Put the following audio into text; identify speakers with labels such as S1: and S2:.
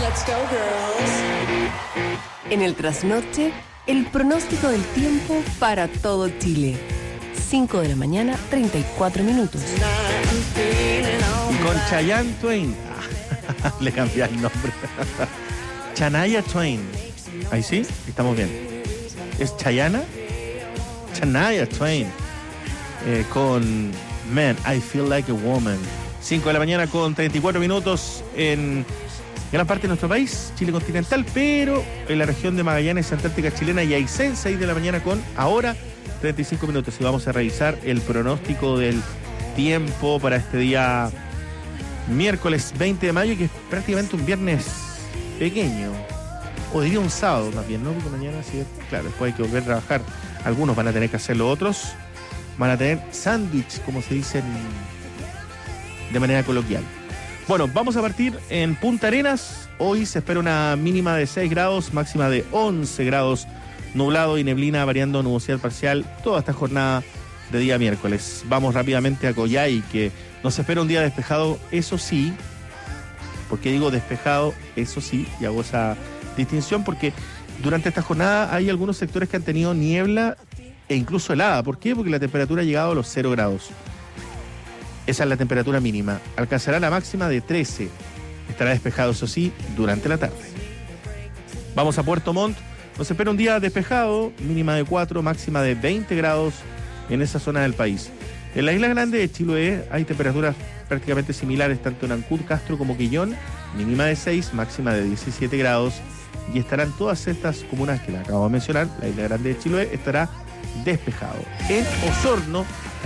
S1: Let's go, girls.
S2: En el trasnoche, el pronóstico del tiempo para todo Chile. 5 de la mañana, 34 minutos.
S3: Y con Chayanne Twain. Le cambié el nombre. Shania Twain. Ahí sí, estamos bien. ¿Es Chayana? Shania Twain. Con Man, I Feel Like a Woman. 5 de la mañana con 34 minutos en gran parte de nuestro país, Chile continental, pero en la región de Magallanes, Antártica chilena y Aysén, 6 de la mañana con ahora 35 minutos. Y vamos a revisar el pronóstico del tiempo para este día miércoles 20 de mayo, que es prácticamente un viernes pequeño, o diría un sábado más bien, ¿no? Porque mañana sí, claro, después hay que volver a trabajar. Algunos van a tener que hacerlo, otros van a tener sándwich, como se dice de manera coloquial. Bueno, vamos a partir en Punta Arenas. Hoy se espera una mínima de 6 grados, máxima de 11 grados, nublado y neblina, variando nubosidad parcial toda esta jornada de día miércoles. Vamos rápidamente a Coyhai, que nos espera un día despejado, eso sí. ¿Por qué digo despejado? Eso sí, y hago esa distinción porque durante esta jornada hay algunos sectores que han tenido niebla e incluso helada. ¿Por qué? Porque la temperatura ha llegado a los 0 grados. Esa es la temperatura mínima. Alcanzará la máxima de 13. Estará despejado, eso sí, durante la tarde. Vamos a Puerto Montt. Nos espera un día despejado, mínima de 4, máxima de 20 grados en esa zona del país. En la isla grande de Chiloé hay temperaturas prácticamente similares, tanto en Ancud, Castro como Quillón, mínima de 6, máxima de 17 grados. Y estarán todas estas comunas que le acabo de mencionar. La isla grande de Chiloé estará despejado. En Osorno